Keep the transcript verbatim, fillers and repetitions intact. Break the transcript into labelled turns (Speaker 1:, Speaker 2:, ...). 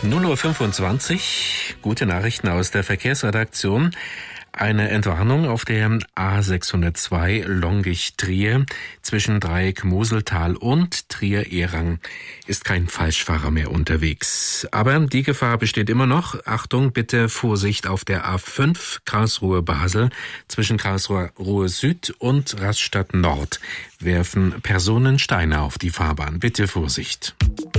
Speaker 1: null Uhr fünfundzwanzig, gute Nachrichten aus der Verkehrsredaktion. Eine Entwarnung auf der A sechshundertzwei Longich-Trier zwischen Dreieck Moseltal und Trier-Ehrang ist kein Falschfahrer mehr unterwegs. Aber die Gefahr besteht immer noch. Achtung, bitte Vorsicht auf der A fünf Karlsruhe-Basel zwischen Karlsruhe Süd und Rastatt Nord. Werfen Personen Steine auf die Fahrbahn. Bitte Vorsicht.